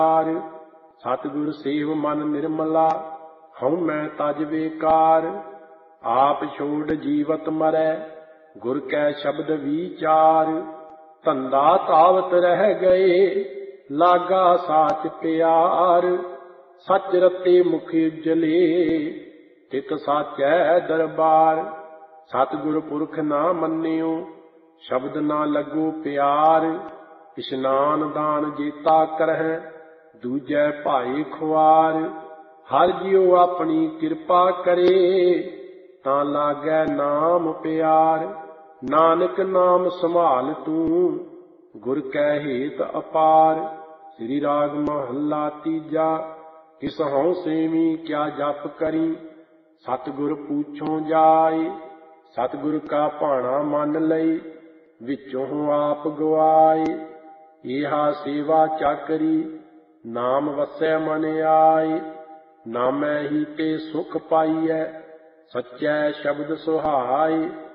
सतगुर सेव मन निर्मला हऊँ मैं तज बेकार। आप छोड़ जीवत मरै गुर कै शब्द विचार। धंधा तावत रह गए लागा साच प्यार। सच रते मुख उजले तित साचै दरबार। सतगुर पुरख ना मन्नियो शब्द ना लगो प्यार। इशनान दान जेता करहै दूजै भाई खुआर। हर जियो अपनी कृपा करे तां लागै नाम प्यार। नानक नाम संभाल तू गुर कै हेत अपार। श्री राग महला तीजा। किस हऊँ सेवी क्या जप करी सतगुर पूछों जाय। सतगुर का भाणा मन लई विचों आप गवाए। इहा सेवा चाकरी नाम वसै मन आए। नामै ही ते सुख पाईਐ सच्चै शब्द सुहाए।